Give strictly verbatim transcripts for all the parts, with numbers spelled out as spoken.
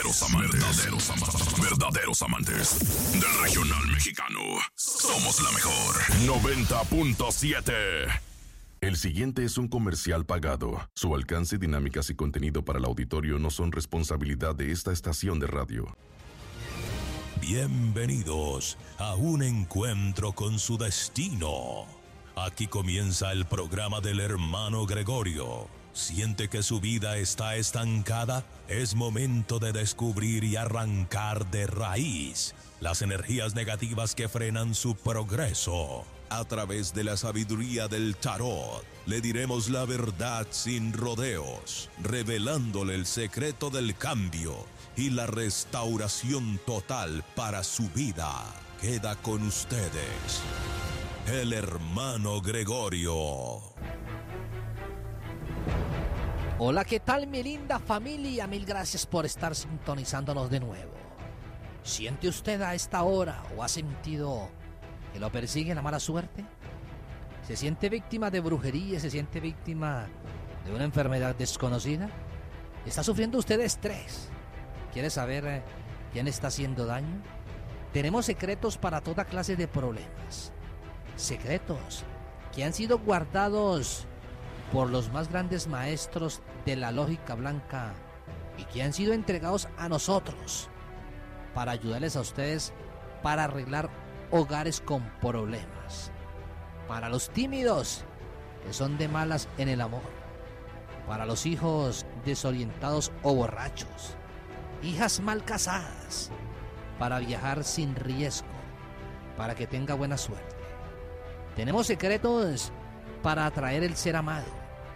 Verdaderos amantes. Verdaderos amantes. Verdaderos amantes del regional mexicano. Somos la mejor. noventa punto siete. El siguiente es un comercial pagado. Su alcance, dinámicas y contenido para el auditorio no son responsabilidad de esta estación de radio. Bienvenidos a un encuentro con su destino. Aquí comienza el programa del hermano Gregorio. ¿Siente que su vida está estancada? Es momento de descubrir y arrancar de raíz las energías negativas que frenan su progreso. A través de la sabiduría del tarot, le diremos la verdad sin rodeos, revelándole el secreto del cambio y la restauración total para su vida. Queda con ustedes el hermano Gregorio. Hola, ¿qué tal mi linda familia? Mil gracias por estar sintonizándonos de nuevo. ¿Siente usted a esta hora o ha sentido que lo persigue la mala suerte? ¿Se siente víctima de brujería? ¿Se siente víctima de una enfermedad desconocida? ¿Está sufriendo usted de estrés? ¿Quiere saber eh, quién está haciendo daño? Tenemos secretos para toda clase de problemas. Secretos que han sido guardados por los más grandes maestros de la lógica blanca y que han sido entregados a nosotros para ayudarles a ustedes para arreglar hogares con problemas. Para los tímidos que son de malas en el amor. Para los hijos desorientados o borrachos. Hijas mal casadas. Para viajar sin riesgo. Para que tenga buena suerte. Tenemos secretos para atraer el ser amado,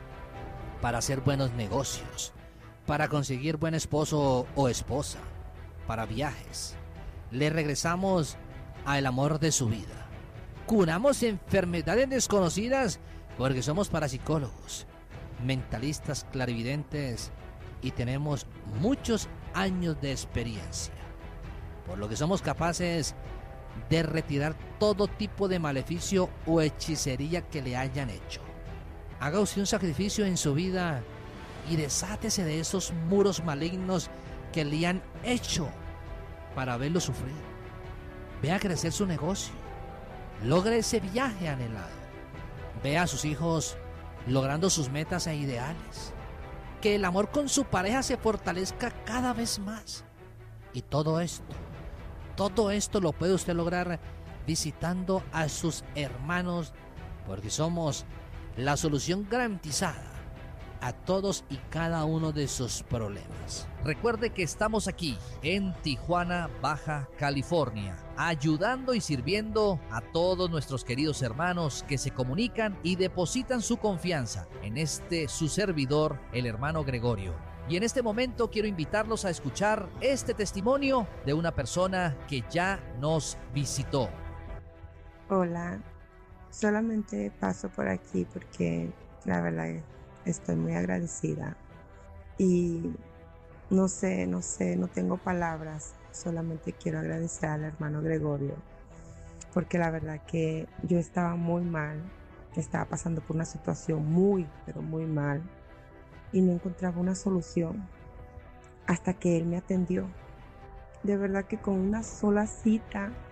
para hacer buenos negocios, para conseguir buen esposo o esposa, para viajes. Le regresamos al amor de su vida. Curamos enfermedades desconocidas porque somos parapsicólogos, mentalistas, clarividentes y tenemos muchos años de experiencia, por lo que somos capaces de retirar todo tipo de maleficio o hechicería que le hayan hecho. Haga usted un sacrificio en su vida y desátese de esos muros malignos que le han hecho para verlo sufrir. Vea crecer su negocio. Logre ese viaje anhelado. Vea a sus hijos logrando sus metas e ideales. Que el amor con su pareja se fortalezca cada vez más. Y todo esto Todo esto lo puede usted lograr visitando a sus hermanos, porque somos la solución garantizada a todos y cada uno de sus problemas. Recuerde que estamos aquí en Tijuana, Baja California, ayudando y sirviendo a todos nuestros queridos hermanos que se comunican y depositan su confianza en este su servidor, el hermano Gregorio. Y en este momento quiero invitarlos a escuchar este testimonio de una persona que ya nos visitó. Hola, solamente paso por aquí porque la verdad estoy muy agradecida y no sé, no sé, no tengo palabras, solamente quiero agradecer al hermano Gregorio porque la verdad que yo estaba muy mal, estaba pasando por una situación muy, pero muy mal. Y no encontraba una solución hasta que él me atendió. De verdad que con una sola cita